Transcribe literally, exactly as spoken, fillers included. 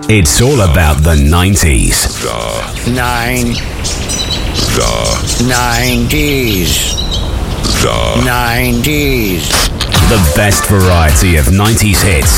It's all about the nineties. The nine. The nineties. The nineties. The best variety of nineties hits.